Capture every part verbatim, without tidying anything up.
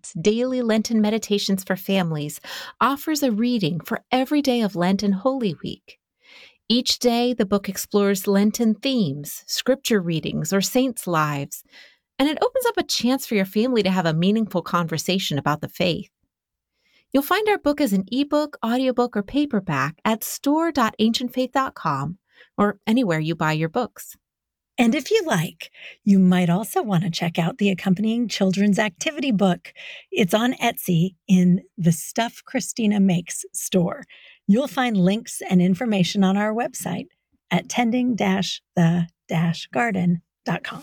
Apps, Daily Lenten Meditations for Families, offers a reading for every day of Lent and Holy Week. Each day, the book explores Lenten themes, scripture readings, or saints' lives, and it opens up a chance for your family to have a meaningful conversation about the faith. You'll find our book as an ebook, audiobook, or paperback at store dot ancient faith dot com or anywhere you buy your books. And if you like, you might also want to check out the accompanying children's activity book. It's on Etsy in the Stuff Christina Makes store. You'll find links and information on our website at tending dash the dash garden dot com.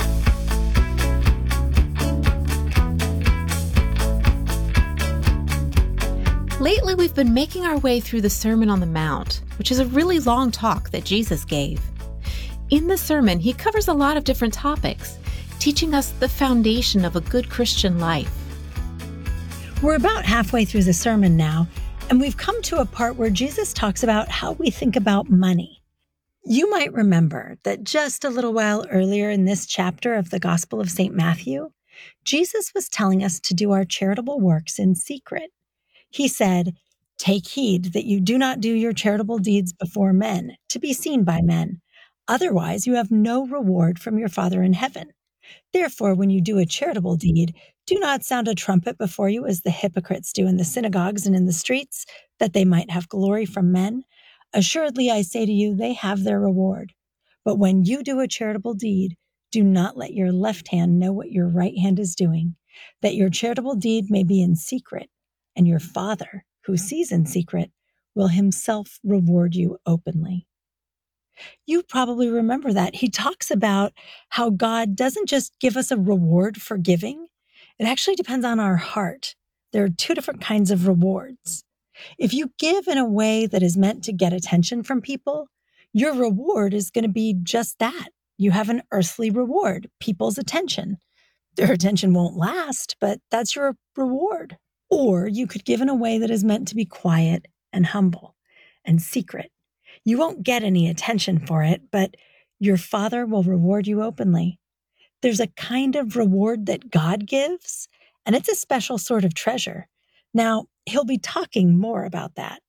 Lately, we've been making our way through the Sermon on the Mount, which is a really long talk that Jesus gave. In the sermon, he covers a lot of different topics, teaching us the foundation of a good Christian life. We're about halfway through the sermon now, and we've come to a part where Jesus talks about how we think about money. You might remember that just a little while earlier in this chapter of the Gospel of Saint Matthew, Jesus was telling us to do our charitable works in secret. He said, "Take heed that you do not do your charitable deeds before men, to be seen by men. Otherwise, you have no reward from your Father in heaven. Therefore, when you do a charitable deed, do not sound a trumpet before you as the hypocrites do in the synagogues and in the streets, that they might have glory from men. Assuredly, I say to you, they have their reward. But when you do a charitable deed, do not let your left hand know what your right hand is doing, that your charitable deed may be in secret, and your Father, who sees in secret, will himself reward you openly." You probably remember that. He talks about how God doesn't just give us a reward for giving. It actually depends on our heart. There are two different kinds of rewards. If you give in a way that is meant to get attention from people, your reward is going to be just that. You have an earthly reward, people's attention. Their attention won't last, but that's your reward. Or you could give in a way that is meant to be quiet and humble and secret. You won't get any attention for it, but your Father will reward you openly. There's a kind of reward that God gives, and it's a special sort of treasure. Now, he'll be talking more about that.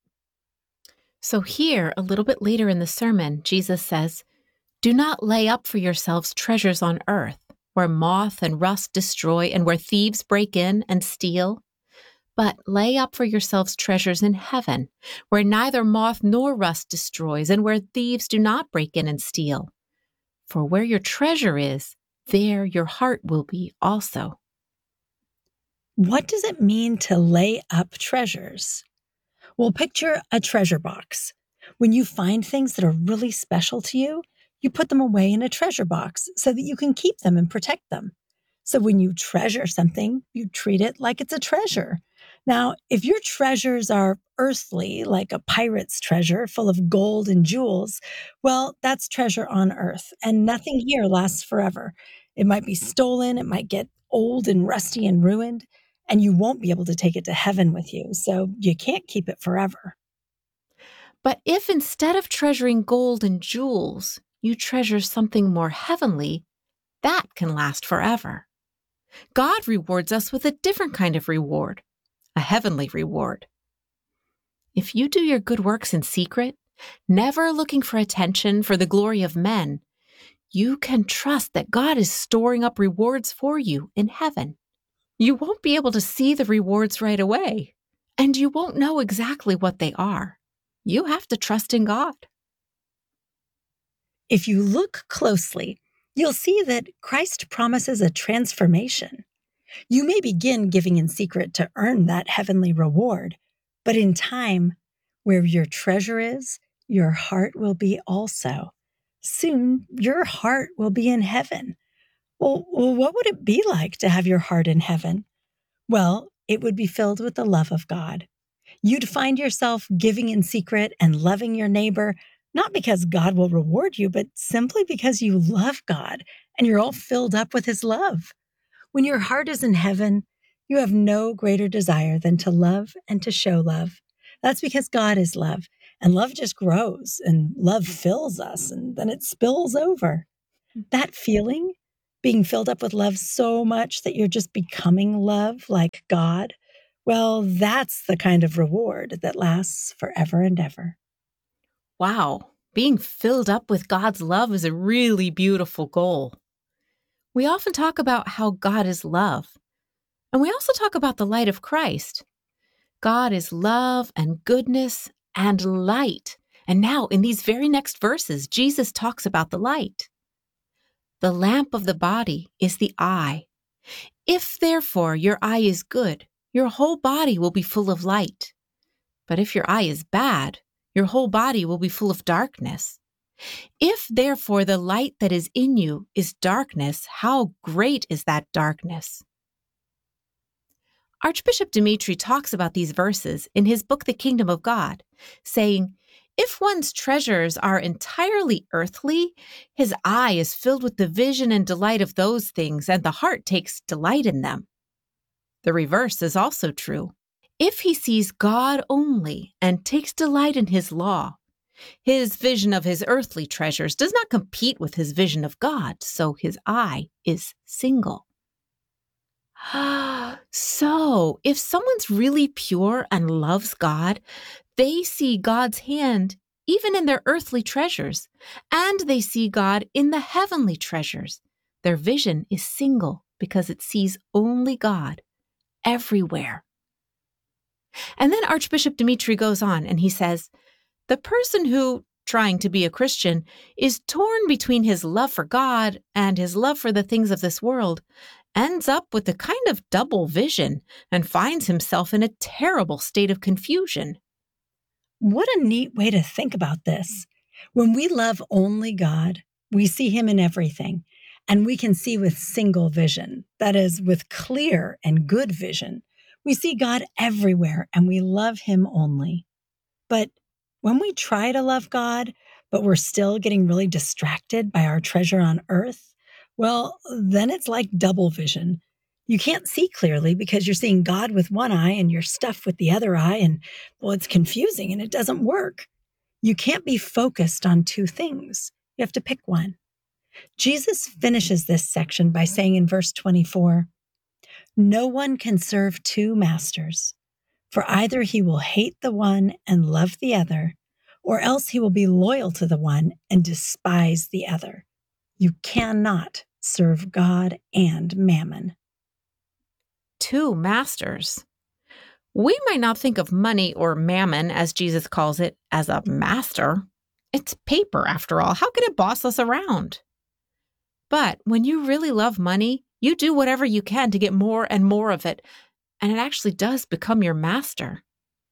So here, a little bit later in the sermon, Jesus says, "Do not lay up for yourselves treasures on earth, where moth and rust destroy and where thieves break in and steal. But lay up for yourselves treasures in heaven, where neither moth nor rust destroys, and where thieves do not break in and steal. For where your treasure is, there your heart will be also." What does it mean to lay up treasures? Well, picture a treasure box. When you find things that are really special to you, you put them away in a treasure box so that you can keep them and protect them. So when you treasure something, you treat it like it's a treasure. Now, if your treasures are earthly, like a pirate's treasure full of gold and jewels, well, that's treasure on earth, and nothing here lasts forever. It might be stolen, it might get old and rusty and ruined, and you won't be able to take it to heaven with you, so you can't keep it forever. But if instead of treasuring gold and jewels, you treasure something more heavenly, that can last forever. God rewards us with a different kind of reward, a heavenly reward. If you do your good works in secret, never looking for attention for the glory of men, you can trust that God is storing up rewards for you in heaven. You won't be able to see the rewards right away, and you won't know exactly what they are. You have to trust in God. If you look closely, you'll see that Christ promises a transformation. You may begin giving in secret to earn that heavenly reward, but in time, where your treasure is, your heart will be also. Soon, your heart will be in heaven. Well, well, what would it be like to have your heart in heaven? Well, it would be filled with the love of God. You'd find yourself giving in secret and loving your neighbor, not because God will reward you, but simply because you love God and you're all filled up with his love. When your heart is in heaven, you have no greater desire than to love and to show love. That's because God is love, and love just grows, and love fills us, and then it spills over. That feeling, Being filled up with love so much that you're just becoming love like God, well, that's the kind of reward that lasts forever and ever. Wow, being filled up with God's love is a really beautiful goal. We often talk about how God is love, and we also talk about the light of Christ. God is love and goodness and light. And now, in these very next verses, Jesus talks about the light. The lamp of the body is the eye. If, therefore, your eye is good, your whole body will be full of light. But if your eye is bad, your whole body will be full of darkness. If, therefore, the light that is in you is darkness, how great is that darkness? Archbishop Dmitri talks about these verses in his book, The Kingdom of God, saying, if one's treasures are entirely earthly, his eye is filled with the vision and delight of those things, and the heart takes delight in them. The reverse is also true. If he sees God only and takes delight in his law, his vision of his earthly treasures does not compete with his vision of God, so his eye is single. So, if someone's really pure and loves God, they see God's hand even in their earthly treasures, and they see God in the heavenly treasures. Their vision is single because it sees only God everywhere. And then Archbishop Dmitri goes on and he says, the person who, trying to be a Christian, is torn between his love for God and his love for the things of this world, ends up with a kind of double vision and finds himself in a terrible state of confusion. What a neat way to think about this. When we love only God, we see him in everything, and we can see with single vision, that is, with clear and good vision. We see God everywhere, and we love him only. But when we try to love God, but we're still getting really distracted by our treasure on earth, well, then it's like double vision. You can't see clearly because you're seeing God with one eye and your stuff with the other eye, and, well, it's confusing and it doesn't work. You can't be focused on two things. You have to pick one. Jesus finishes this section by saying in verse twenty-four, no one can serve two masters, for either he will hate the one and love the other, or else he will be loyal to the one and despise the other. You cannot serve God and mammon. Two masters. We might not think of money or mammon, as Jesus calls it, as a master. It's paper, after all. How can it boss us around? But when you really love money, you do whatever you can to get more and more of it, and it actually does become your master.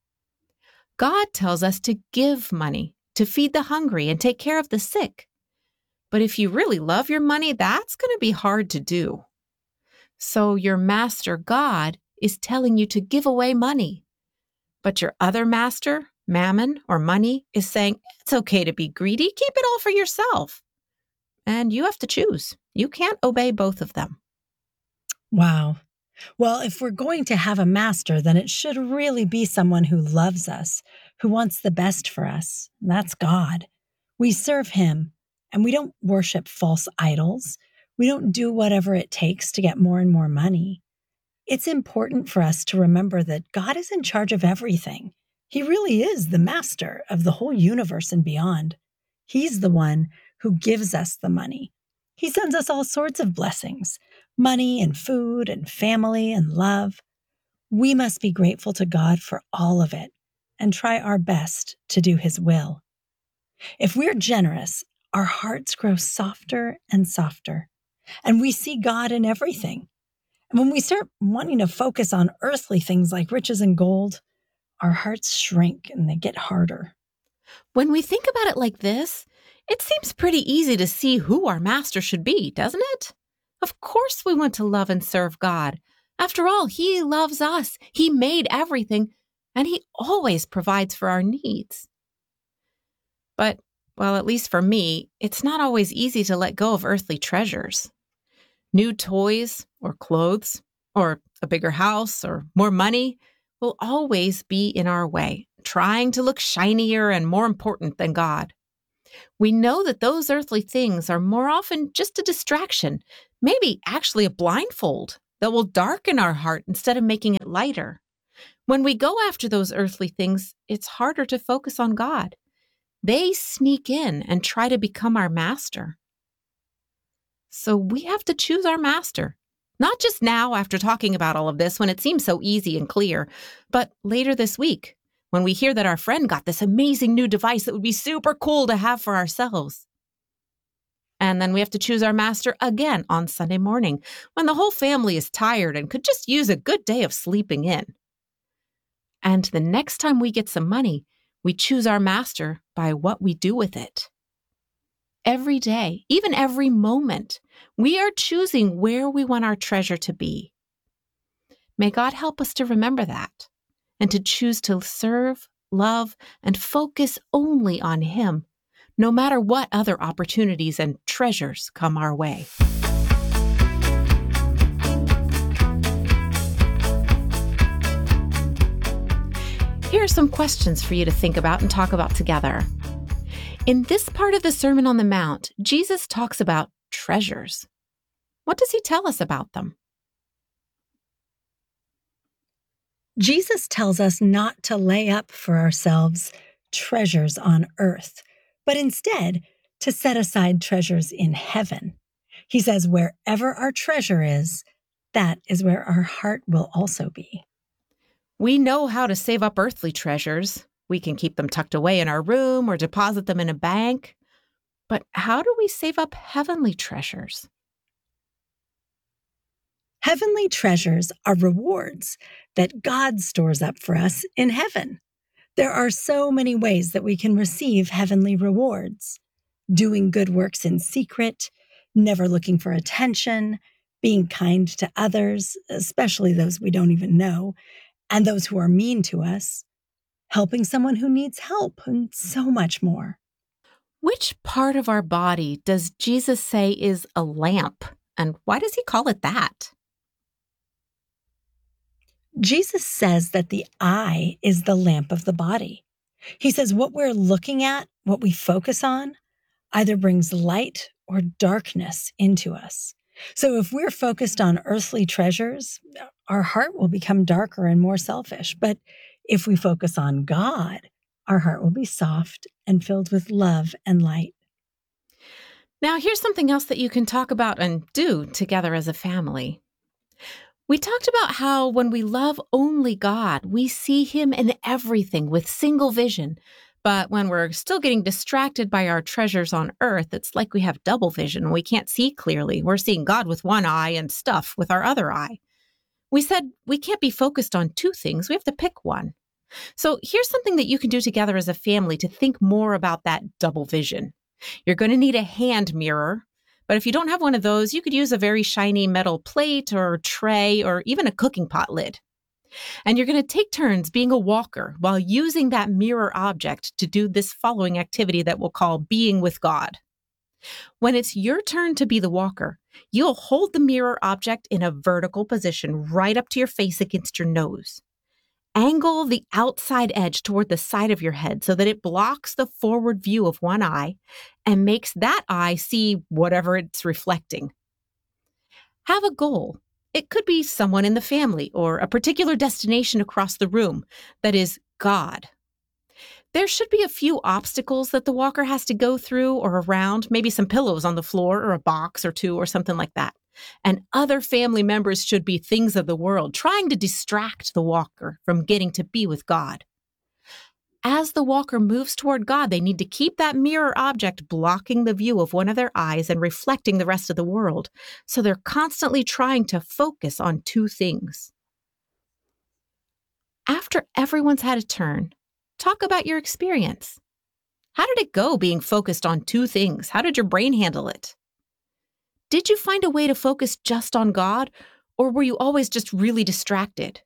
God tells us to give money, to feed the hungry and take care of the sick. But if you really love your money, that's going to be hard to do. So your master, God, is telling you to give away money. But your other master, mammon or money, is saying, it's okay to be greedy. Keep it all for yourself. And you have to choose. You can't obey both of them. Wow. Well, if we're going to have a master, then it should really be someone who loves us, who wants the best for us. That's God. We serve him, and we don't worship false idols. We don't do whatever it takes to get more and more money. It's important for us to remember that God is in charge of everything. He really is the master of the whole universe and beyond. He's the one who gives us the money. He sends us all sorts of blessings, money and food and family and love. We must be grateful to God for all of it and try our best to do his will. If we're generous, our hearts grow softer and softer, and we see God in everything. And when we start wanting to focus on earthly things like riches and gold, our hearts shrink and they get harder. When we think about it like this, it seems pretty easy to see who our master should be, doesn't it? Of course we want to love and serve God. After all, he loves us. He made everything, and he always provides for our needs. But, well, at least for me, it's not always easy to let go of earthly treasures. New toys or clothes or a bigger house or more money will always be in our way, trying to look shinier and more important than God. We know that those earthly things are more often just a distraction, maybe actually a blindfold that will darken our heart instead of making it lighter. When we go after those earthly things, it's harder to focus on God. They sneak in and try to become our master. So we have to choose our master, not just now after talking about all of this when it seems so easy and clear, but later this week when we hear that our friend got this amazing new device that would be super cool to have for ourselves. And then we have to choose our master again on Sunday morning when the whole family is tired and could just use a good day of sleeping in. And the next time we get some money, we choose our master by what we do with it. Every day, even every moment, we are choosing where we want our treasure to be. May God help us to remember that and to choose to serve, love, and focus only on Him, no matter what other opportunities and treasures come our way. Here are some questions for you to think about and talk about together. In this part of the Sermon on the Mount, Jesus talks about treasures. What does He tell us about them? Jesus tells us not to lay up for ourselves treasures on earth, but instead to set aside treasures in heaven. He says wherever our treasure is, that is where our heart will also be. We know how to save up earthly treasures. We can keep them tucked away in our room or deposit them in a bank. But how do we save up heavenly treasures? Heavenly treasures are rewards that God stores up for us in heaven. There are so many ways that we can receive heavenly rewards. Doing good works in secret, never looking for attention, being kind to others, especially those we don't even know, and those who are mean to us, helping someone who needs help, and so much more. Which part of our body does Jesus say is a lamp, and why does He call it that? Jesus says that the eye is the lamp of the body. He says what we're looking at, what we focus on, either brings light or darkness into us. So if we're focused on earthly treasures, our heart will become darker and more selfish. But if we focus on God, our heart will be soft and filled with love and light. Now, here's something else that you can talk about and do together as a family. We talked about how when we love only God, we see Him in everything with single vision. But when we're still getting distracted by our treasures on earth, it's like we have double vision and we can't see clearly. We're seeing God with one eye and stuff with our other eye. We said we can't be focused on two things. We have to pick one. So here's something that you can do together as a family to think more about that double vision. You're going to need a hand mirror. But if you don't have one of those, you could use a very shiny metal plate or tray or even a cooking pot lid. And you're going to take turns being a walker while using that mirror object to do this following activity that we'll call being with God. When it's your turn to be the walker, you'll hold the mirror object in a vertical position right up to your face against your nose. Angle the outside edge toward the side of your head so that it blocks the forward view of one eye and makes that eye see whatever it's reflecting. Have a goal. It could be someone in the family or a particular destination across the room that is God. There should be a few obstacles that the walker has to go through or around, maybe some pillows on the floor or a box or two or something like that. And other family members should be things of the world, trying to distract the walker from getting to be with God. As the walker moves toward God, they need to keep that mirror object blocking the view of one of their eyes and reflecting the rest of the world. So they're constantly trying to focus on two things. After everyone's had a turn, talk about your experience. How did it go being focused on two things? How did your brain handle it? Did you find a way to focus just on God, or were you always just really distracted?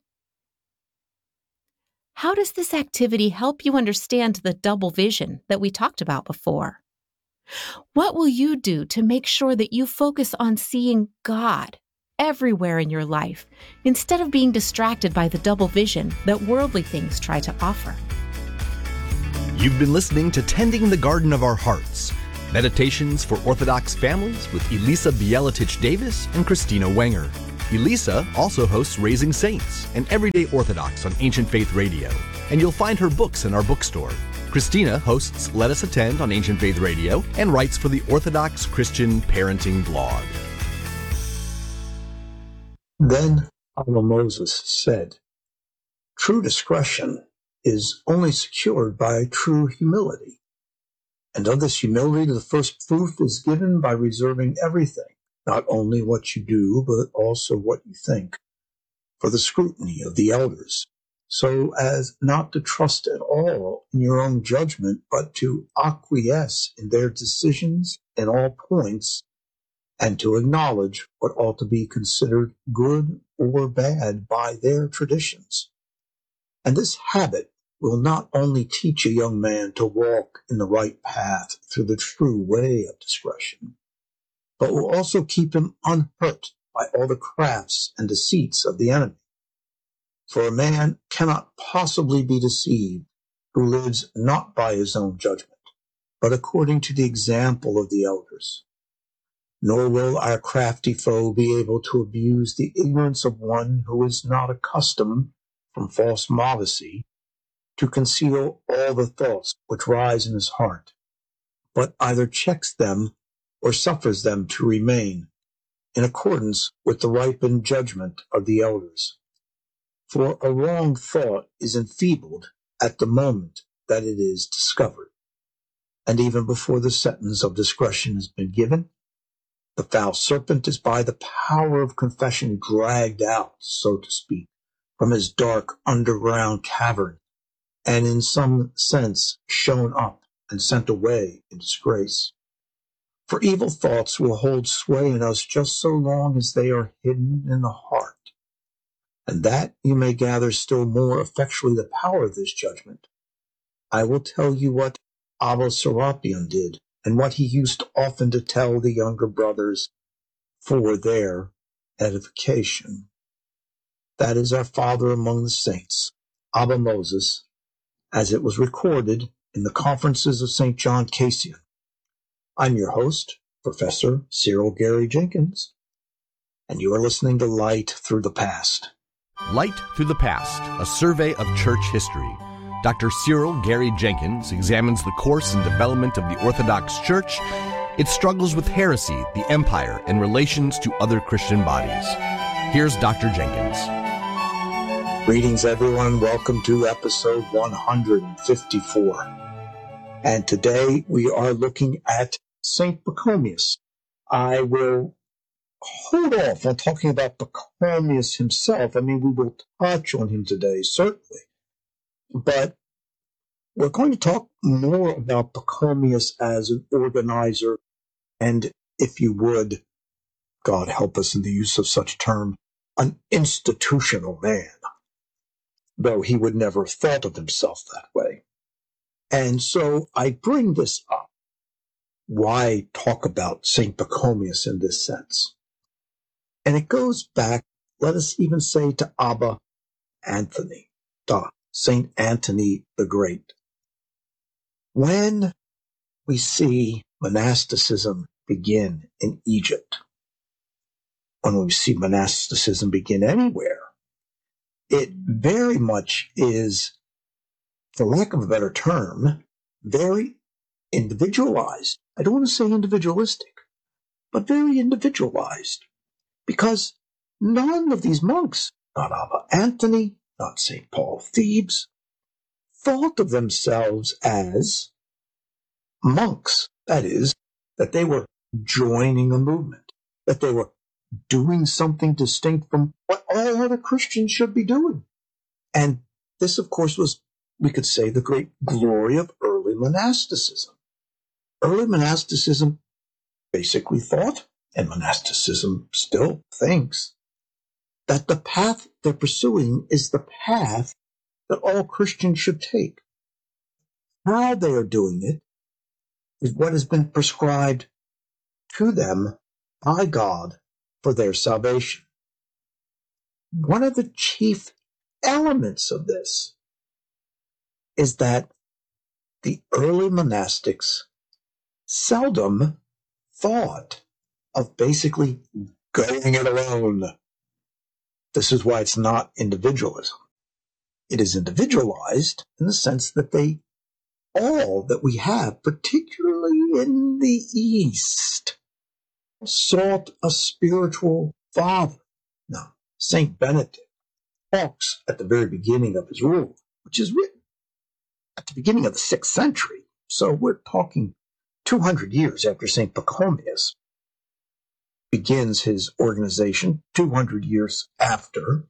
How does this activity help you understand the double vision that we talked about before? What will you do to make sure that you focus on seeing God everywhere in your life instead of being distracted by the double vision that worldly things try to offer? You've been listening to Tending the Garden of Our Hearts, Meditations for Orthodox Families with Elisa Bielatich Davis and Christina Wenger. Elisa also hosts Raising Saints and Everyday Orthodox on Ancient Faith Radio, and you'll find her books in our bookstore. Christina hosts Let Us Attend on Ancient Faith Radio and writes for the Orthodox Christian Parenting blog. Then Abba Moses said, "True discretion is only secured by true humility. And of this humility, the first proof is given by reserving everything, not only what you do, but also what you think, for the scrutiny of the elders, so as not to trust at all in your own judgment, but to acquiesce in their decisions in all points, and to acknowledge what ought to be considered good or bad by their traditions. And this habit will not only teach a young man to walk in the right path through the true way of discretion, but will also keep him unhurt by all the crafts and deceits of the enemy. For a man cannot possibly be deceived who lives not by his own judgment, but according to the example of the elders. Nor will our crafty foe be able to abuse the ignorance of one who is not accustomed, from false modesty, to conceal all the thoughts which rise in his heart, but either checks them or suffers them to remain, in accordance with the ripened judgment of the elders. For a wrong thought is enfeebled at the moment that it is discovered, and even before the sentence of discretion has been given, the foul serpent is by the power of confession dragged out, so to speak, from his dark underground cavern, and in some sense shown up and sent away in disgrace. For evil thoughts will hold sway in us just so long as they are hidden in the heart. And that you may gather still more effectually the power of this judgment, I will tell you what Abba Serapion did, and what he used often to tell the younger brothers for their edification. That is our father among the saints, Abba Moses, as it was recorded in the Conferences of Saint John Cassian. I'm your host, Professor Cyril Gary Jenkins, and you are listening to Light Through the Past. Light Through the Past, a survey of church history. Doctor Cyril Gary Jenkins examines the course and development of the Orthodox Church, its struggles with heresy, the empire, and relations to other Christian bodies. Here's Doctor Jenkins. Greetings, everyone. Welcome to episode one hundred fifty-four. And today we are looking at Saint Pachomius. I will hold off on talking about Pachomius himself. I mean, we will touch on him today, certainly. But we're going to talk more about Pachomius as an organizer and, if you would, God help us in the use of such a term, an institutional man, though he would never have thought of himself that way. And so I bring this up. Why talk about Saint Pachomius in this sense? And it goes back, let us even say, to Abba Anthony, to Saint Anthony the Great. When we see monasticism begin in Egypt, when we see monasticism begin anywhere, it very much is, for lack of a better term, very individualized. I don't want to say individualistic, but very individualized. Because none of these monks, not Abba Anthony, not Saint Paul of Thebes, thought of themselves as monks. That is, that they were joining a movement, that they were doing something distinct from what all other Christians should be doing. And this, of course, was, we could say, the great glory of early monasticism. Early monasticism basically thought, and monasticism still thinks, that the path they're pursuing is the path that all Christians should take. How they are doing it is what has been prescribed to them by God for their salvation. One of the chief elements of this is that the early monastics seldom thought of basically going it alone. This is why it's not individualism. It is individualized in the sense that they, all that we have, particularly in the East, sought a spiritual father. Now, Saint Benedict talks at the very beginning of his rule, which is written at the beginning of the sixth century. So we're talking two hundred years after Saint Pachomius begins his organization, two hundred years after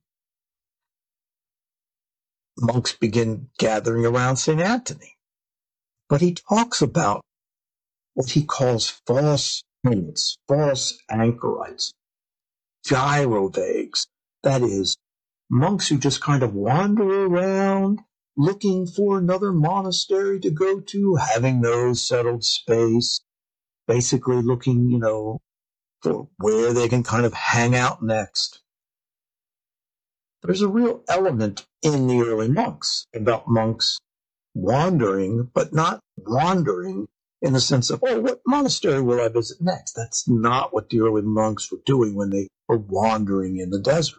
monks begin gathering around Saint Anthony. But he talks about what he calls false hermits, false anchorites, gyrovagues. That is, monks who just kind of wander around looking for another monastery to go to, having no settled space, basically looking, you know, for where they can kind of hang out next. There's a real element in the early monks about monks wandering, but not wandering in the sense of, oh, what monastery will I visit next? That's not what the early monks were doing when they were wandering in the desert.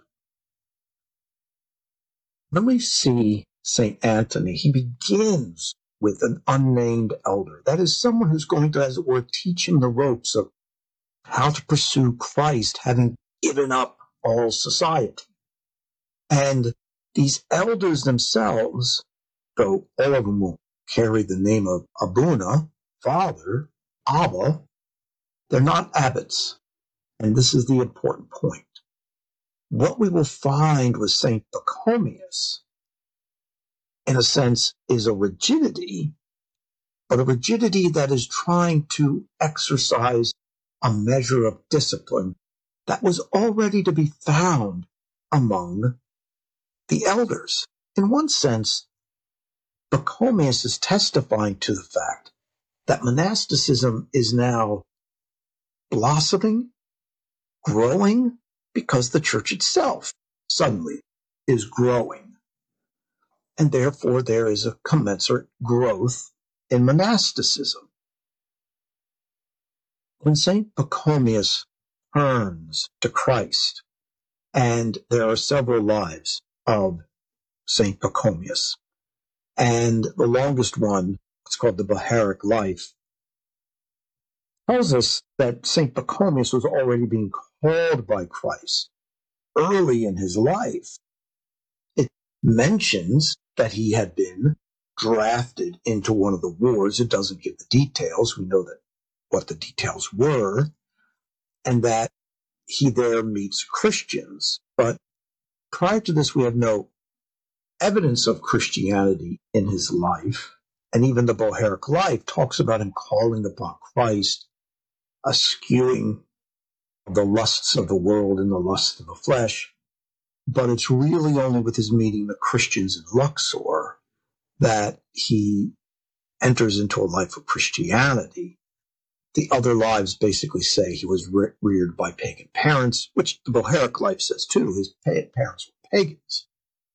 When we see Saint Anthony, he begins with an unnamed elder. That is someone who's going to, as it were, teach him the ropes of how to pursue Christ, having given up all society. And these elders themselves, though all of them will carry the name of Abuna, father, Abba, they're not abbots. And this is the important point. What we will find with Saint Pachomius, in a sense, is a rigidity, but a rigidity that is trying to exercise a measure of discipline that was already to be found among the elders. In one sense, Pachomius is testifying to the fact that monasticism is now blossoming, growing, because the church itself suddenly is growing. And therefore there is a commensurate growth in monasticism. When Saint Pachomius turns to Christ, and there are several lives of Saint Pachomius, and the longest one, it's called the Bohairic Life, tells us that Saint Pachomius was already being called by Christ early in his life. It mentions that he had been drafted into one of the wars. It doesn't give the details. We know that what the details were, and that he there meets Christians. But prior to this, we have no evidence of Christianity in his life. And even the Bohairic Life talks about him calling upon Christ, eschewing the lusts of the world and the lusts of the flesh. But it's really only with his meeting the Christians in Luxor that he enters into a life of Christianity. The other lives basically say he was re- reared by pagan parents, which the Bohairic Life says too. His pa- parents were pagans.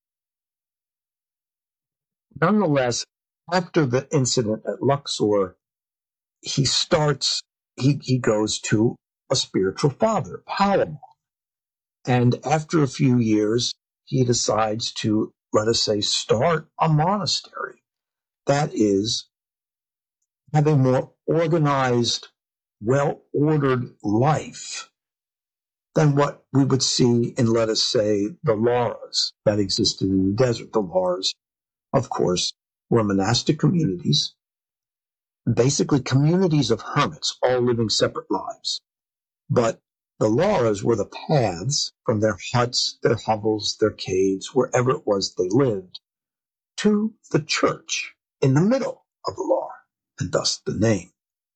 Nonetheless, after the incident at Luxor, he starts, he, he goes to a spiritual father, Palamon. And after a few years, he decides to, let us say, start a monastery. That is, have a more organized, well-ordered life than what we would see in, let us say, the Lauras that existed in the desert. The Lauras, of course, were monastic communities, basically communities of hermits, all living separate lives. But the Lauras were the paths from their huts, their hovels, their caves, wherever it was they lived, to the church in the middle of the Laura, and thus the name.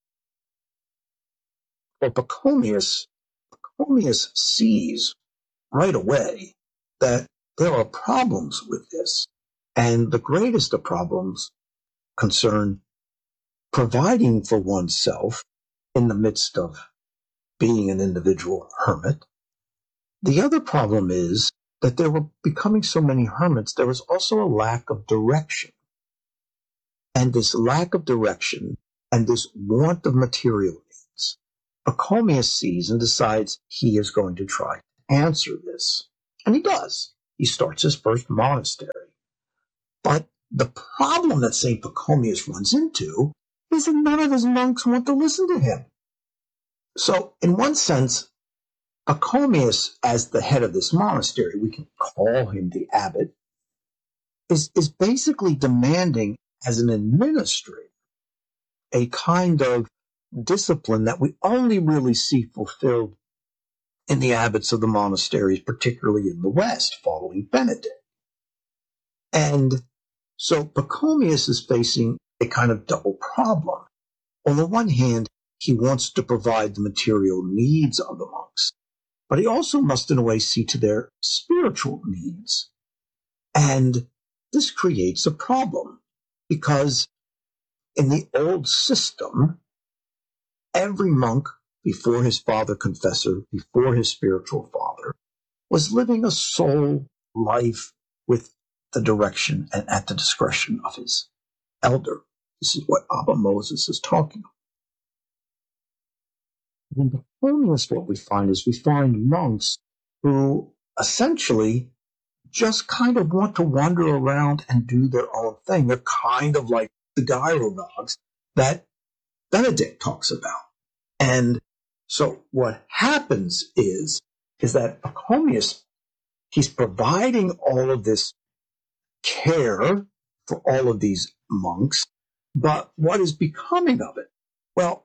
Well, Pachomius, Pachomius sees right away that there are problems with this, and the greatest of problems concern providing for oneself in the midst of being an individual hermit. The other problem is that there were becoming so many hermits, there was also a lack of direction. and this lack of direction and this want of material needs, Pachomius sees and decides he is going to try to answer this. And he does. He starts his first monastery. But the problem that Saint Pachomius runs into is that none of his monks want to listen to him. So, in one sense, Pachomius, as the head of this monastery, we can call him the abbot, is, is basically demanding, as an administrator, a kind of discipline that we only really see fulfilled in the abbots of the monasteries, particularly in the West, following Benedict. And so Pachomius is facing a kind of double problem. On the one hand, he wants to provide the material needs of the monks, but he also must in a way see to their spiritual needs. And this creates a problem because in the old system, every monk, before his father confessor, before his spiritual father, was living a sole life with the direction and at the discretion of his elder. This is what Abba Moses is talking about. In the Pachomius, what we find is we find monks who essentially just kind of want to wander around and do their own thing. They're kind of like the gyrodogs that Benedict talks about. And so what happens is, is that Pachomius, he's providing all of this care for all of these monks, but what is becoming of it? Well,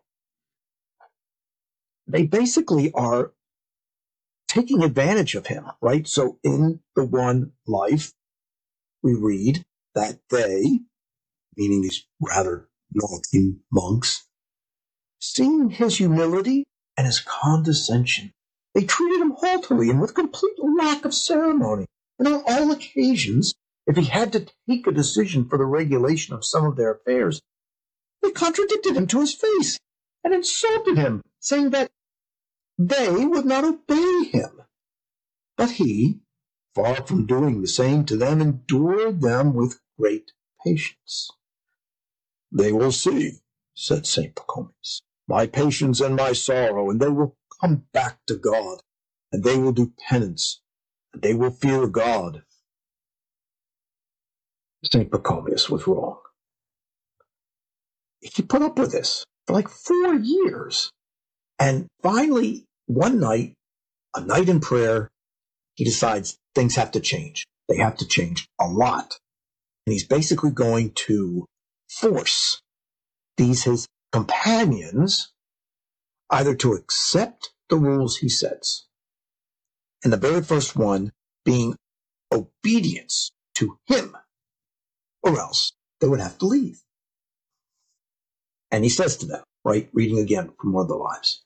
they basically are taking advantage of him, right? So in the one life, we read that they, meaning these rather naughty monks, seeing his humility and his condescension, they treated him haughtily and with complete lack of ceremony. And on all occasions, if he had to take a decision for the regulation of some of their affairs, they contradicted him to his face and insulted him, saying that they would not obey him. But he, far from doing the same to them, endured them with great patience. They will see, said Saint Pachomius, my patience and my sorrow, and they will come back to God, and they will do penance, and they will fear God. Saint Pachomius was wrong. He put up with this for like four years. And finally, one night, a night in prayer, he decides things have to change. They have to change a lot. And he's basically going to force these his companions either to accept the rules he sets, and the very first one being obedience to him, or else they would have to leave. And he says to them, right, reading again from one of the lives,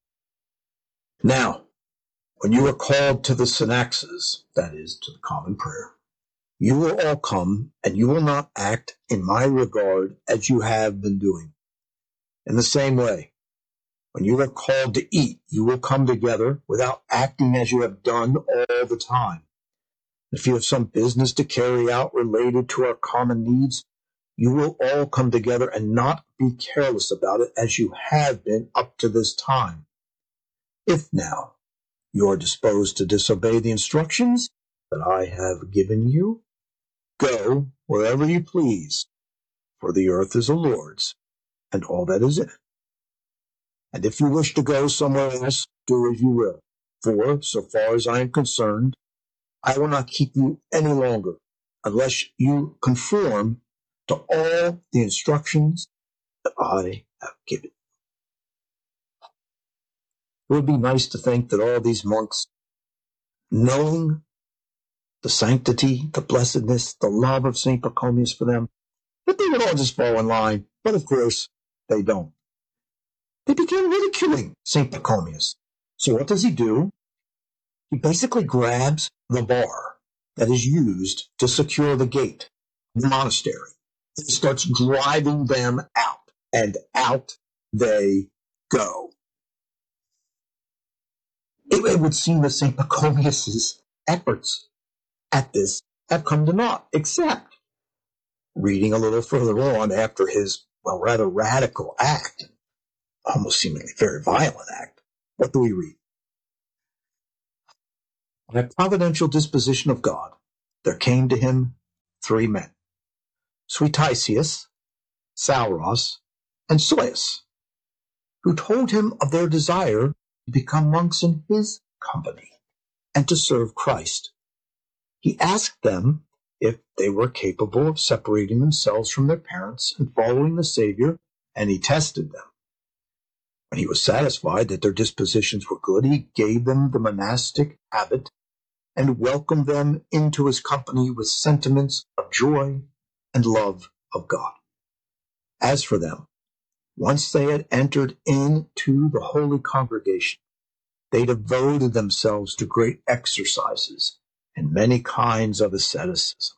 now, when you are called to the synaxes, that is, to the common prayer, you will all come, and you will not act in my regard as you have been doing. In the same way, when you are called to eat, you will come together without acting as you have done all the time. If you have some business to carry out related to our common needs, you will all come together and not be careless about it as you have been up to this time. If now you are disposed to disobey the instructions that I have given you, go wherever you please, for the earth is the Lord's, and all that is in it. And if you wish to go somewhere else, do as you will. For, so far as I am concerned, I will not keep you any longer, unless you conform to all the instructions that I have given. It would be nice to think that all these monks, knowing the sanctity, the blessedness, the love of Saint Pachomius for them, that they would all just fall in line. But of course, they don't. They began ridiculing Saint Pachomius. So what does he do? He basically grabs the bar that is used to secure the gate of the monastery and starts driving them out. And out they go. It, it would seem that Saint Pachomius's efforts at this have come to naught, except reading a little further on after his, well, rather radical act, almost seemingly very violent act, what do we read? By a providential disposition of God, there came to him three men, Sueticius, Sauros, and Soius, who told him of their desire to become monks in his company and to serve Christ. He asked them if they were capable of separating themselves from their parents and following the Savior, and he tested them. When he was satisfied that their dispositions were good, he gave them the monastic habit and welcomed them into his company with sentiments of joy and love of God. As for them, once they had entered into the holy congregation, they devoted themselves to great exercises and many kinds of asceticism.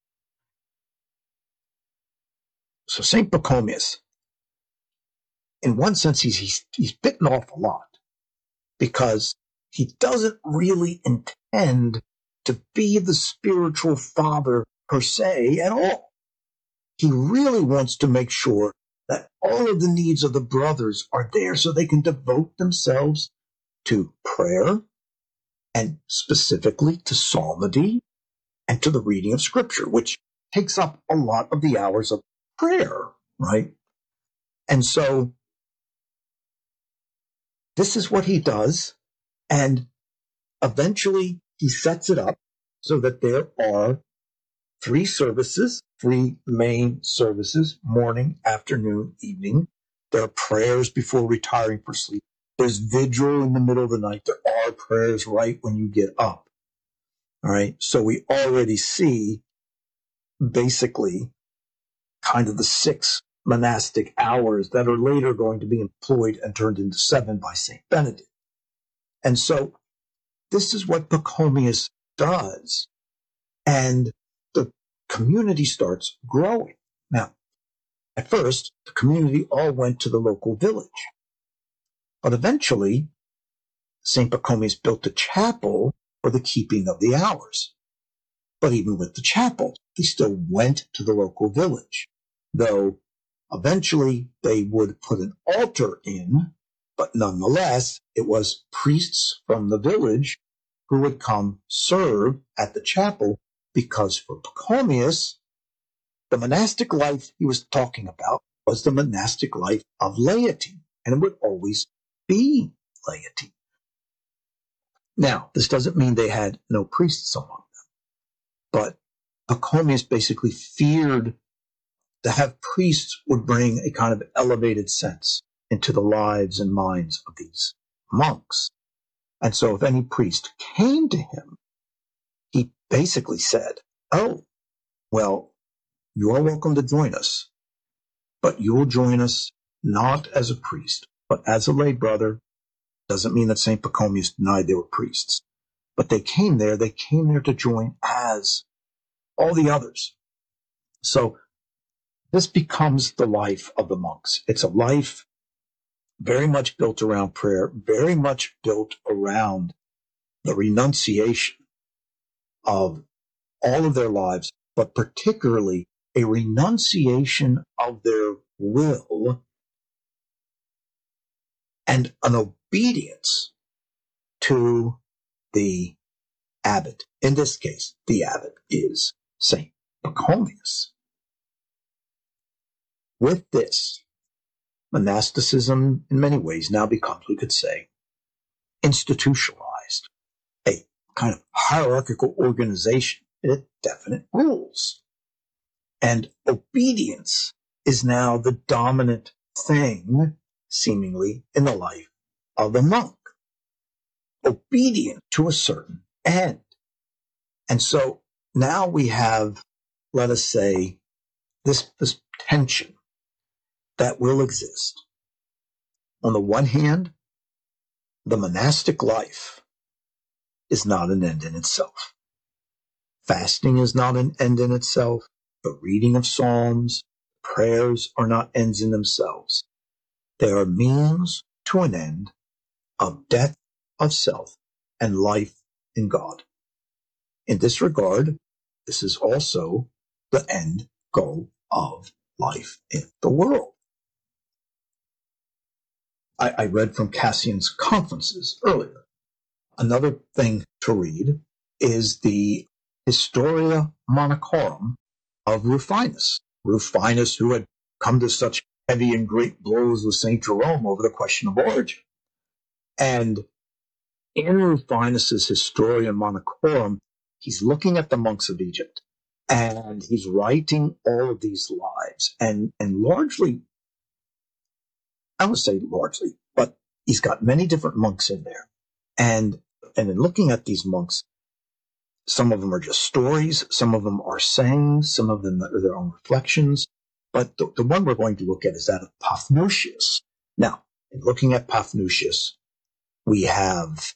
So Saint Pachomius, in one sense, he's, he's, he's bitten off a lot because he doesn't really intend to be the spiritual father per se at all. He really wants to make sure that all of the needs of the brothers are there so they can devote themselves to prayer and specifically to psalmody and to the reading of scripture, which takes up a lot of the hours of prayer, right? And so this is what he does. And eventually he sets it up so that there are three services, three main services, morning, afternoon, evening. There are prayers before retiring for sleep. There's vigil in the middle of the night. There are prayers right when you get up. All right. So we already see basically kind of the six monastic hours that are later going to be employed and turned into seven by Saint Benedict. And so this is what Pachomius does. And the community starts growing. Now, at first, the community all went to the local village. But eventually, Saint Pachomius built a chapel for the keeping of the hours. But even with the chapel, he still went to the local village, though eventually they would put an altar in, but nonetheless, it was priests from the village who would come serve at the chapel, because for Pachomius, the monastic life he was talking about was the monastic life of laity, and it would always be laity. Now, this doesn't mean they had no priests among them, but Pachomius basically feared to have priests would bring a kind of elevated sense into the lives and minds of these monks. And so if any priest came to him, he basically said, oh, well, you are welcome to join us, but you will join us not as a priest, but as a lay brother. Doesn't mean that Saint Pachomius denied they were priests, but they came there, they came there to join as all the others. So this becomes the life of the monks. It's a life very much built around prayer, very much built around the renunciation of all of their lives, but particularly a renunciation of their will and an obedience to the abbot. In this case, the abbot is Saint Pachomius. With this, monasticism in many ways now becomes, we could say, institutionalized, a kind of hierarchical organization with definite rules. And obedience is now the dominant thing, seemingly, in the life of the monk. Obedient to a certain end. And so now we have, let us say, this, this tension that will exist. On the one hand, the monastic life is not an end in itself. Fasting is not an end in itself. The reading of psalms, prayers are not ends in themselves. They are means to an end of death of self and life in God. In this regard, this is also the end goal of life in the world. I, I read from Cassian's Conferences earlier. Another thing to read is the Historia Monachorum of Rufinus. Rufinus, who had come to such heavy and great blows with Saint Jerome over the question of origin. And in Rufinus's Historia Monachorum, he's looking at the monks of Egypt, and he's writing all of these lives, and, and largely, I would say largely, but he's got many different monks in there. And, and in looking at these monks, some of them are just stories, some of them are sayings, some of them are their own reflections. But the, the one we're going to look at is that of Paphnutius. Now, in looking at Paphnutius, we have,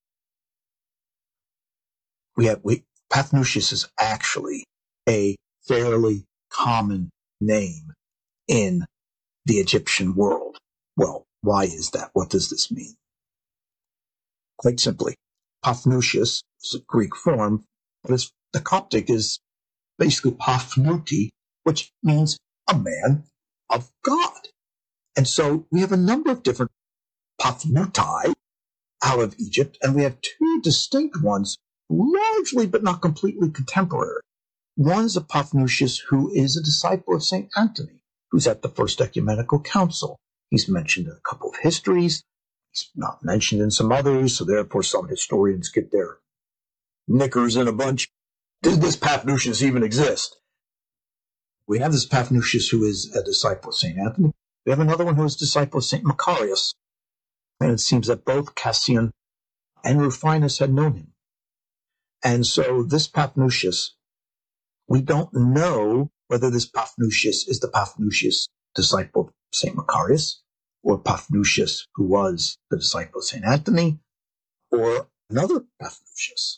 we have, we, Paphnutius is actually a fairly common name in the Egyptian world. Well, why is that? What does this mean? Quite simply, Paphnutius is a Greek form, but it's, the Coptic is basically Paphnuti, which means a man of God. And so we have a number of different Paphnutai out of Egypt, and we have two distinct ones, largely but not completely contemporary. One's a Paphnutius who is a disciple of Saint Anthony, who's at the First Ecumenical Council. He's mentioned in a couple of histories. He's not mentioned in some others, so therefore some historians get their knickers in a bunch. Did this Paphnutius even exist? We have this Paphnutius who is a disciple of Saint Anthony. We have another one who is a disciple of Saint Macarius. And it seems that both Cassian and Rufinus had known him. And so this Paphnutius, we don't know whether this Paphnutius is the Paphnutius disciple of Saint Macarius, or Paphnutius who was the disciple of Saint Anthony, or another Paphnutius.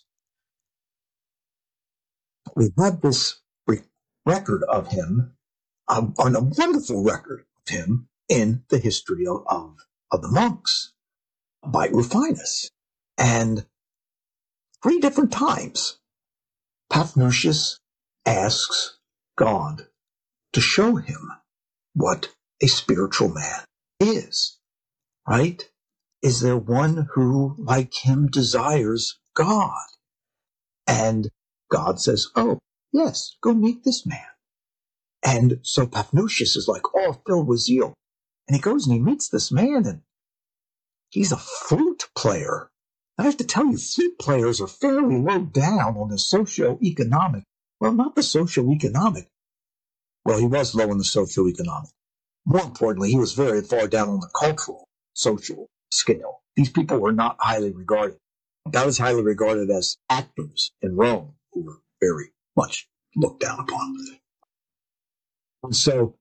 We have this record of him, um, on a wonderful record of him in the history of, of, of the monks by Rufinus. And three different times, Paphnutius asks God to show him what a spiritual man is, right? Is there one who, like him, desires God? And God says, oh, yes, go meet this man. And so Paphnutius is like all filled with zeal. And he goes and he meets this man, and he's a flute player. I have to tell you, flute players are fairly low down on the socio-economic. Well, not the socio-economic. Well, he was low on the socio-economic. More importantly, he was very far down on the cultural, social scale. These people were not highly regarded. God was highly regarded as actors in Rome, who were very much looked down upon. And so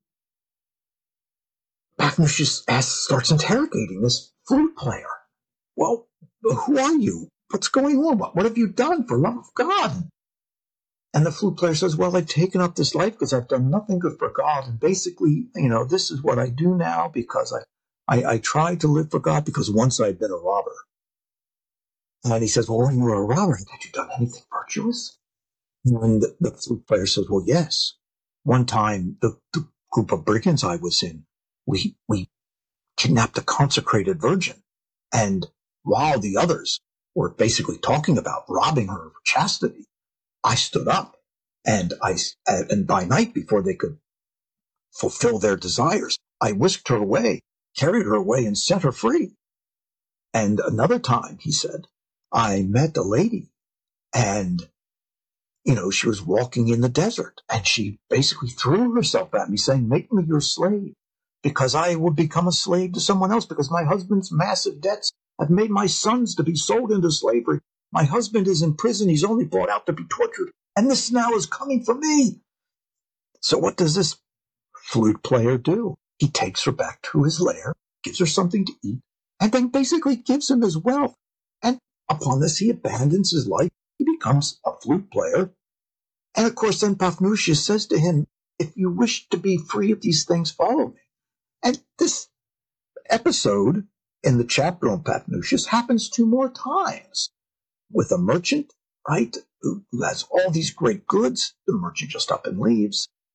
Paphnutius asks, starts interrogating this flute player. Well, who are you? What's going on? What, what have you done for love of God? And the flute player says, well, I've taken up this life because I've done nothing good for God. And basically, you know, this is what I do now because I, I, I tried to live for God because once I'd been a robber. And he says, well, when you were a robber, had you done anything virtuous? And the, the flute player says, well, yes. One time, the, the group of brigands I was in, we, we kidnapped a consecrated virgin. And while the others were basically talking about robbing her of chastity, I stood up and I, and by night, before they could fulfill their desires, I whisked her away, carried her away, and set her free. And another time, he said, I met a lady, and, you know, she was walking in the desert, and she basically threw herself at me, saying, make me your slave, because I would become a slave to someone else, because my husband's massive debts have made my sons to be sold into slavery. My husband is in prison. He's only brought out to be tortured. And this now is coming for me. So what does this flute player do? He takes her back to his lair, gives her something to eat, and then basically gives him his wealth. And upon this, he abandons his life. He becomes a flute player. And of course, then Paphnutius says to him, if you wish to be free of these things, follow me. And this episode in the chapter on Paphnutius happens two more times. With a merchant, right, who has all these great goods. The merchant just up and leaves.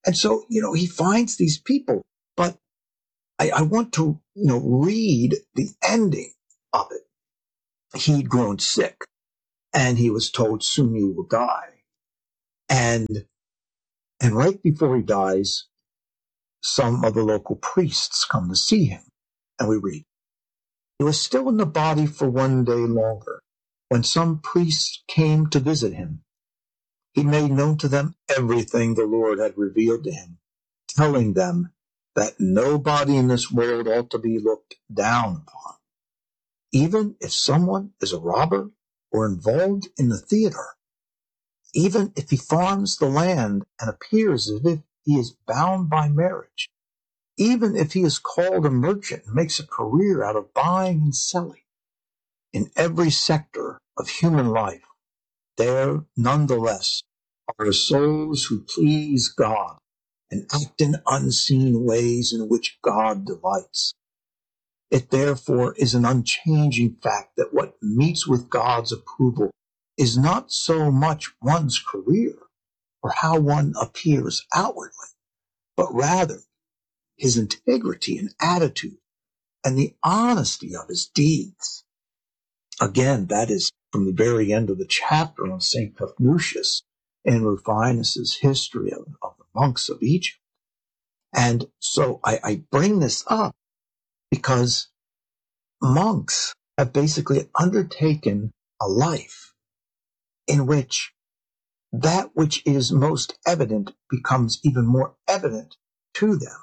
And so, you know, he finds these people, but I, I want to, you know, read the ending of it. He'd grown sick and he was told, soon you will die. And, and right before he dies, some of the local priests come to see him. And we read, he was still in the body for one day longer when some priests came to visit him. He made known to them everything the Lord had revealed to him, telling them that nobody in this world ought to be looked down upon. Even if someone is a robber or involved in the theater, even if he farms the land and appears as if he is bound by marriage, even if he is called a merchant and makes a career out of buying and selling, in every sector of human life, there nonetheless are souls who please God and act in unseen ways in which God delights. It therefore is an unchanging fact that what meets with God's approval is not so much one's career or how one appears outwardly, but rather his integrity and attitude and the honesty of his deeds. Again, that is from the very end of the chapter on Saint Paphnutius in Rufinus's history of, of the monks of Egypt. And so I, I bring this up because monks have basically undertaken a life in which that which is most evident becomes even more evident to them.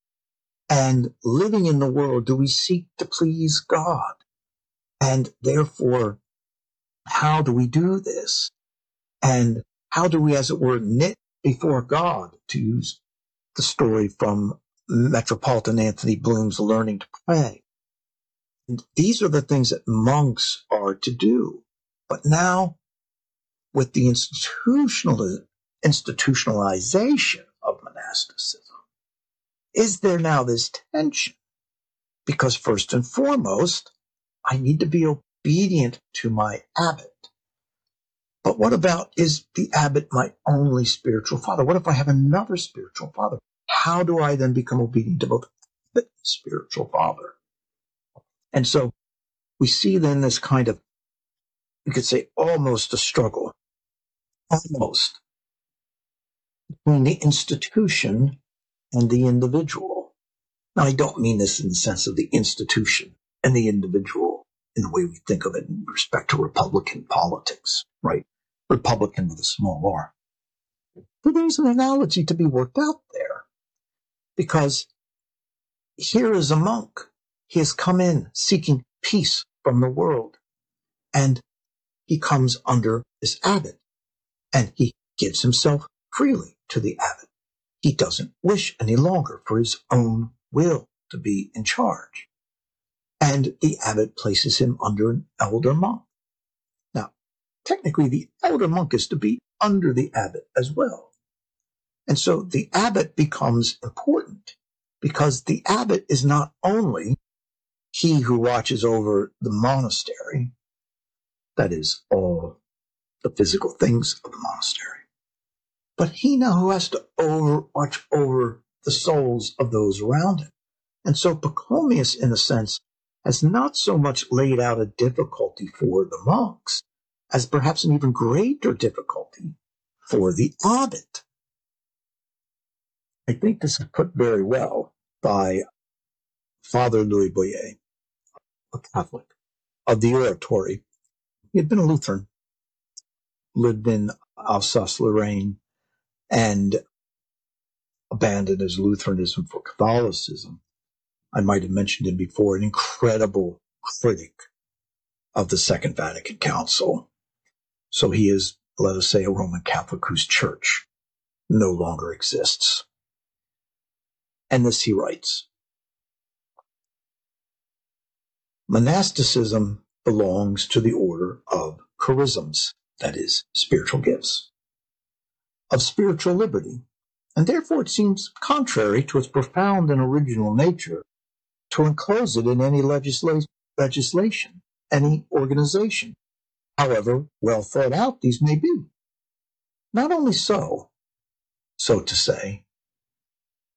And living in the world, do we seek to please God? And therefore, how do we do this? And how do we, as it were, knit before God, to use the story from Metropolitan Anthony Bloom's Learning to Pray? And these are the things that monks are to do. But now, with the institutional, institutionalization of monasticism, is there now this tension? Because first and foremost, I need to be obedient to my abbot. But what about, is the abbot my only spiritual father? What if I have another spiritual father? How do I then become obedient to both abbot and spiritual father? And so we see then this kind of, you could say, almost a struggle, almost, between the institution and the individual. Now, I don't mean this in the sense of the institution and the individual in the way we think of it in respect to Republican politics, right? Republican with a small r. But there's an analogy to be worked out there, because here is a monk. He has come in seeking peace from the world, and he comes under this abbot, and he gives himself freely to the abbot. He doesn't wish any longer for his own will to be in charge. And the abbot places him under an elder monk. Now, technically, the elder monk is to be under the abbot as well. And so the abbot becomes important, because the abbot is not only he who watches over the monastery, that is, all the physical things of the monastery, but he now who has to over, watch over the souls of those around him. And so Pachomius, in a sense, has not so much laid out a difficulty for the monks as perhaps an even greater difficulty for the abbot. I think this is put very well by Father Louis Boyer, a Catholic, of the Oratory. He had been a Lutheran, lived in Alsace-Lorraine, and abandoned his Lutheranism for Catholicism. I might have mentioned him before, an incredible critic of the Second Vatican Council. So he is, let us say, a Roman Catholic whose church no longer exists. And this he writes: monasticism belongs to the order of charisms, that is, spiritual gifts, of spiritual liberty, and therefore it seems contrary to its profound and original nature to enclose it in any legisla- legislation, any organization, however well thought out these may be. Not only so, so to say,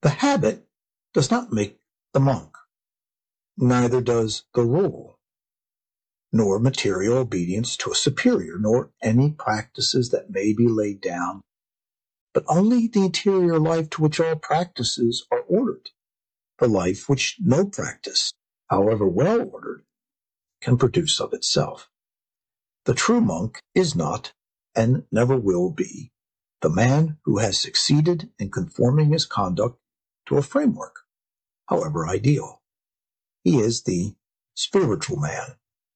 The habit does not make the monk, neither does the rule, nor material obedience to a superior, nor any practices that may be laid down, but only the interior life to which all practices are ordered, the life which no practice, however well ordered, can produce of itself. The true monk is not, and never will be, the man who has succeeded in conforming his conduct to a framework, however ideal. He is the spiritual man.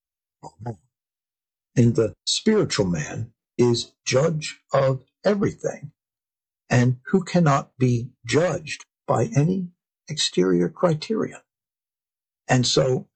And the spiritual man is judge of everything, and who cannot be judged by any exterior criterion. And so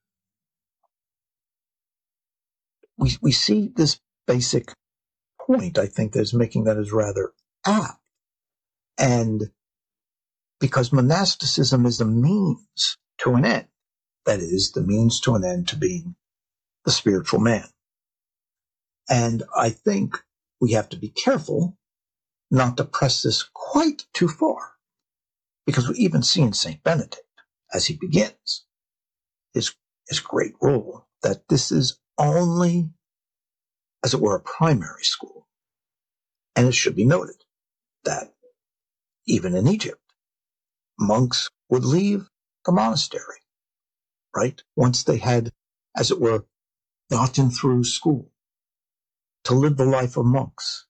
we we see this basic point, I think, that's making that is rather apt. And because monasticism is the means to an end, that is, the means to an end to being the spiritual man. And I think we have to be careful not to press this quite too far, because we even see in Saint Benedict, as he begins his, his great rule, that this is only, as it were, a primary school. And it should be noted that even in Egypt, monks would leave the monastery, right? Once they had, as it were, gotten through school to live the life of monks.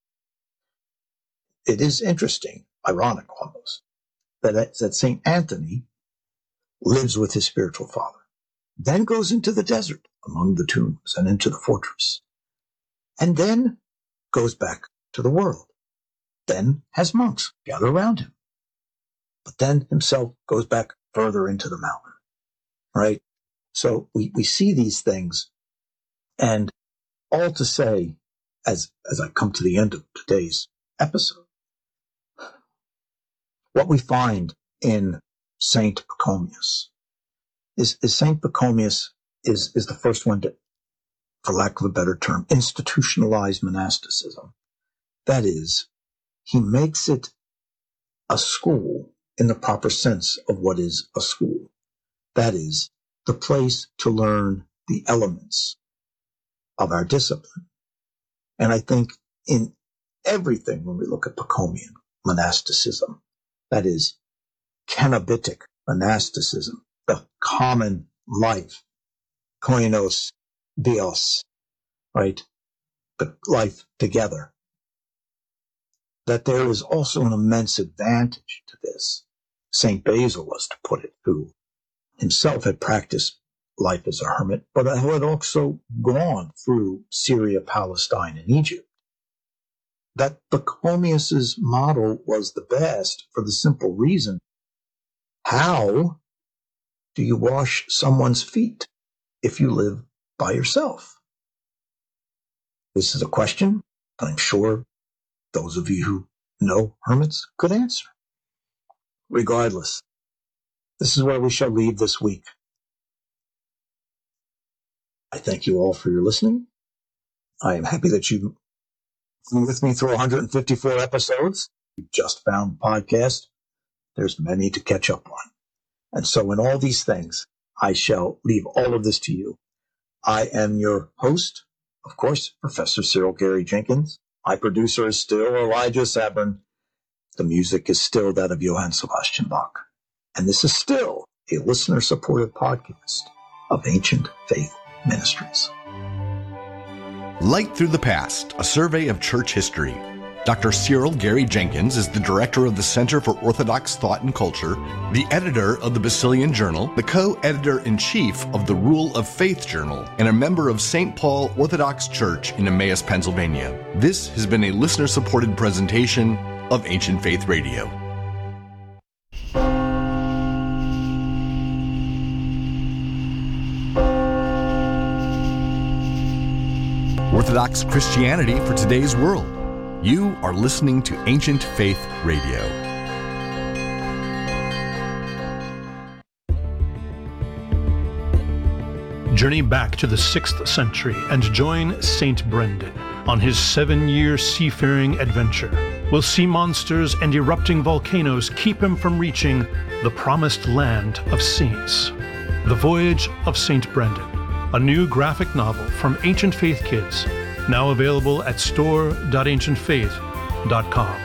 It is interesting, ironic almost, that, that Saint Anthony lives with his spiritual father, then goes into the desert among the tombs and into the fortress, and then goes back to the world, then has monks gather around him, but then himself goes back further into the mountain, right? So we, we see these things, and all to say, as, as I come to the end of today's episode, what we find in Saint Pachomius is, is Saint Pachomius is, is the first one to, for lack of a better term, institutionalize monasticism. That is, he makes it a school in the proper sense of what is a school. That is, the place to learn the elements of our discipline. And I think in everything, when we look at Pachomian monasticism, that is Cenobitic monasticism, the common life, koinos, bios, right? The life together. That there is also an immense advantage to this. Saint Basil was to put it, who himself had practiced life as a hermit, but who had also gone through Syria, Palestine, and Egypt. That Pachomius's model was the best for the simple reason: how do you wash someone's feet if you live by yourself? This is a question I'm sure those of you who know hermits could answer. Regardless, this is where we shall leave this week. I thank you all for your listening. I am happy that you've been with me through one hundred fifty-four episodes. You just found the podcast. There's many to catch up on. And so in all these things, I shall leave all of this to you. I am your host, of course, Professor Cyril Gary Jenkins. My producer is still Elijah Sabrin. The music is still that of Johann Sebastian Bach. And this is still a listener-supported podcast of Ancient Faith Ministries. Light Through the Past, a survey of church history. Doctor Cyril Gary Jenkins is the director of the Center for Orthodox Thought and Culture, the editor of the Basilian Journal, the co-editor-in-chief of the Rule of Faith Journal, and a member of Saint Paul Orthodox Church in Emmaus, Pennsylvania. This has been a listener-supported presentation of Ancient Faith Radio. Orthodox Christianity for today's world. You are listening to Ancient Faith Radio. Journey back to the sixth century and join Saint Brendan on his seven-year seafaring adventure Will sea monsters and erupting volcanoes keep him from reaching the promised land of saints? The Voyage of Saint Brendan, a new graphic novel from Ancient Faith Kids, now available at store dot ancient faith dot com.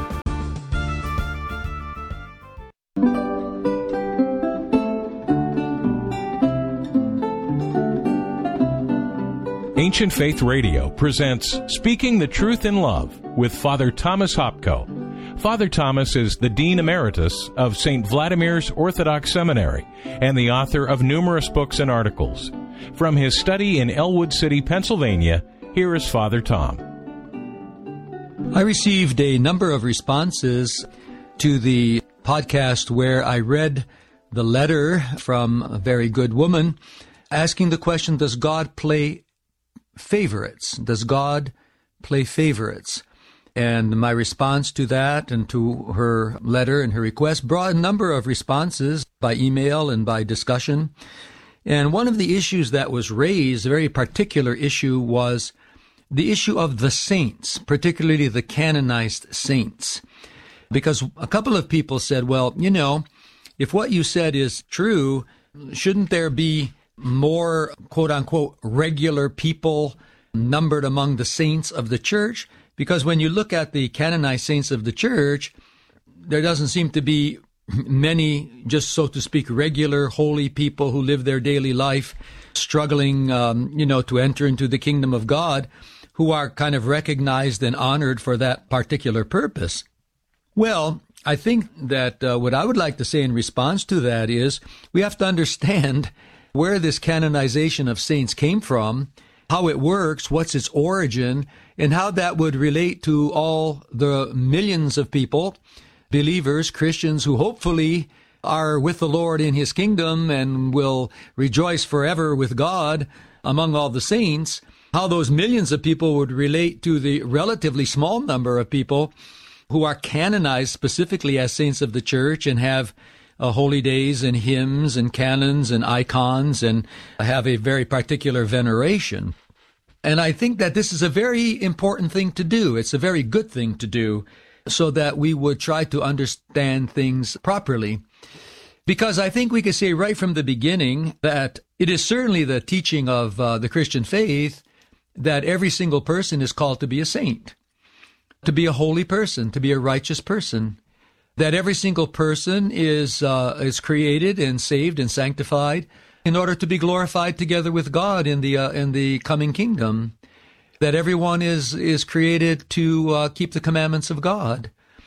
Ancient Faith Radio presents Speaking the Truth in Love with Father Thomas Hopko. Father Thomas is the Dean Emeritus of Saint Vladimir's Orthodox Seminary and the author of numerous books and articles. From his study in Elwood City, Pennsylvania, here is Father Tom. I received a number of responses to the podcast where I read the letter from a very good woman asking the question, does God play favorites? Does God play favorites? And my response to that and to her letter and her request brought a number of responses by email and by discussion. And one of the issues that was raised, a very particular issue, was the issue of the saints, particularly the canonized saints. Because a couple of people said, well, you know, if what you said is true, shouldn't there be more, quote-unquote, regular people numbered among the saints of the church? Because when you look at the canonized saints of the church, there doesn't seem to be many, just so to speak, regular holy people who live their daily life struggling, um, you know, to enter into the kingdom of God, who are kind of recognized and honored for that particular purpose. Well, I think that uh, what I would like to say in response to that is we have to understand where this canonization of saints came from, how it works, what's its origin, and how that would relate to all the millions of people, believers, Christians, who hopefully are with the Lord in his kingdom and will rejoice forever with God among all the saints, how those millions of people would relate to the relatively small number of people who are canonized specifically as saints of the church and have uh, holy days and hymns and canons and icons and have a very particular veneration. And I think that this is a very important thing to do. It's a very good thing to do so that we would try to understand things properly. Because I think we could say right from the beginning that it is certainly the teaching of uh, the Christian faith that every single person is called to be a saint, to be a holy person, to be a righteous person, that every single person is uh, is created and saved and sanctified in order to be glorified together with God in the uh, in the coming kingdom, that everyone is is created to uh, keep the commandments of God.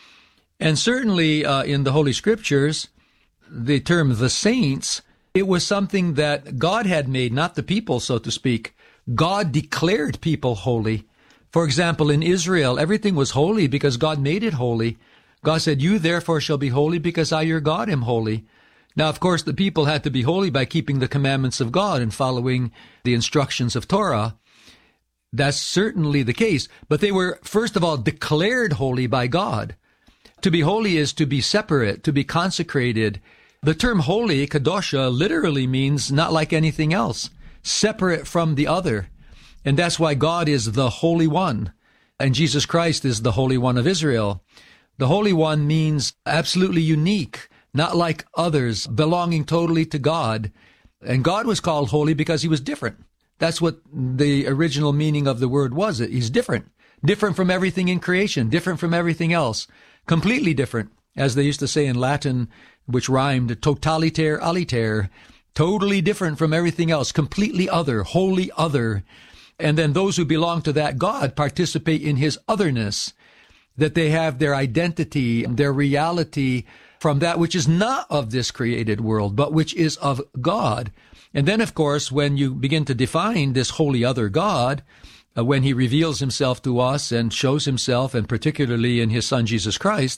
And certainly uh, in the Holy Scriptures, the term the saints, it was something that God had made, not the people, so to speak. God declared people holy. For example, in Israel, everything was holy because God made it holy. God said, "You therefore shall be holy because I, your God, am holy." Now, of course, the people had to be holy by keeping the commandments of God and following the instructions of Torah. That's certainly the case. But they were, first of all, declared holy by God. To be holy is to be separate, to be consecrated. The term holy, kadosha, literally means not like anything else, separate from the other. And that's why God is the Holy One, and Jesus Christ is the Holy One of Israel. The Holy One means absolutely unique, not like others, belonging totally to God. And God was called holy because he was different. That's what the original meaning of the word was. He's different. Different from everything in creation, different from everything else. Completely different, as they used to say in Latin, which rhymed totaliter aliter. Totally different from everything else, completely other, wholly other. And then those who belong to that God participate in his otherness, that they have their identity, their reality from that which is not of this created world, but which is of God. And then, of course, when you begin to define this holy other God, uh, when he reveals himself to us and shows himself, and particularly in his Son Jesus Christ,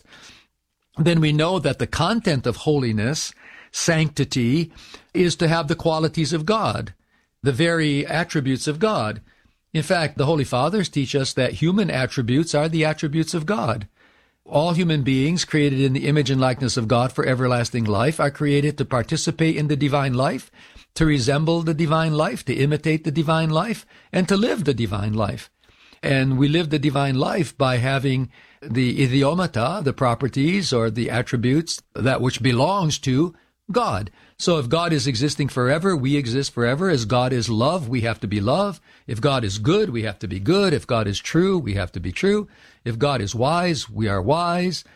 then we know that the content of holiness, sanctity, is to have the qualities of God, the very attributes of God. In fact, the Holy Fathers teach us that human attributes are the attributes of God. All human beings created in the image and likeness of God for everlasting life are created to participate in the divine life, to resemble the divine life, to imitate the divine life, and to live the divine life. And we live the divine life by having the idiomata, the properties or the attributes, that which belongs to God. So if God is existing forever, we exist forever. As God is love, we have to be love. If God is good, we have to be good. If God is true, we have to be true. If God is wise, we are wise.